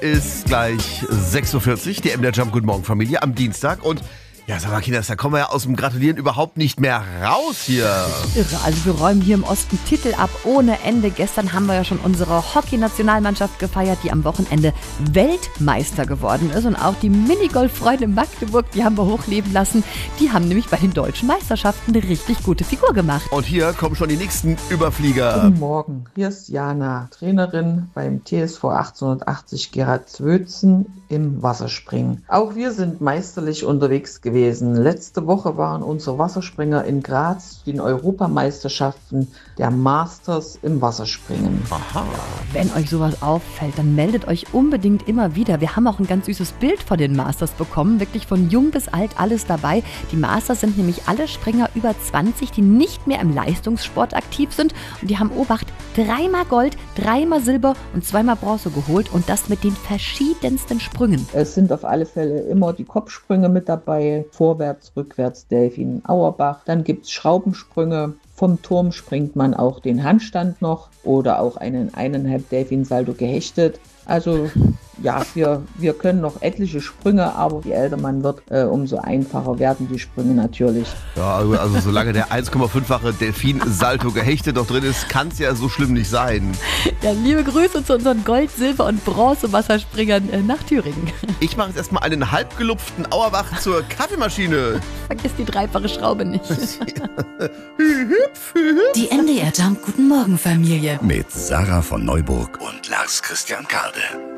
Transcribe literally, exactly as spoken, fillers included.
Ist gleich sechs Uhr vierzig, die M D R Jump Guten Morgen Familie am Dienstag. Und ja, sag mal, Kinders, da kommen wir ja aus dem Gratulieren überhaupt nicht mehr raus hier. Irre, also wir räumen hier im Osten Titel ab ohne Ende. Gestern haben wir ja schon unsere Hockey-Nationalmannschaft gefeiert, die am Wochenende Weltmeister geworden ist. Und auch die Minigolf-Freunde Magdeburg, die haben wir hochleben lassen. Die haben nämlich bei den deutschen Meisterschaften eine richtig gute Figur gemacht. Und hier kommen schon die nächsten Überflieger. Guten Morgen, hier ist Jana, Trainerin beim T S V achtzehnhundertachtzig Gerhard Zwötzen im Wasserspringen. Auch wir sind meisterlich unterwegs gewesen. Letzte Woche waren unsere Wasserspringer in Graz den Europameisterschaften der Masters im Wasserspringen. Aha. Wenn euch sowas auffällt, dann meldet euch unbedingt immer wieder. Wir haben auch ein ganz süßes Bild von den Masters bekommen. Wirklich von jung bis alt alles dabei. Die Masters sind nämlich alle Springer über zwanzig, die nicht mehr im Leistungssport aktiv sind. Und die haben, Obacht, dreimal Gold, dreimal Silber und zweimal Bronze geholt. Und das mit den verschiedensten Sprüngen. Es sind auf alle Fälle immer die Kopfsprünge mit dabei. Vorwärts, rückwärts, Delfin, Auerbach. Dann gibt es Schraubensprünge. Vom Turm springt man auch den Handstand noch oder auch einen eineinhalb Delfin Salto gehechtet. Also ja, wir, wir können noch etliche Sprünge, aber je älter man wird, äh, umso einfacher werden die Sprünge natürlich. Ja, also, also solange der eins Komma fünffache Delfin-Salto gehechtet noch drin ist, kann es ja so schlimm nicht sein. Ja, liebe Grüße zu unseren Gold-, Silber- und Bronze-Wasserspringern äh, nach Thüringen. Ich mache jetzt erstmal einen halbgelupften Auerbach zur Kaffeemaschine. Vergiss die dreifache Schraube nicht. Die M D R Jump Guten Morgen Familie. Mit Sarah von Neuburg und Lars Christian Kade.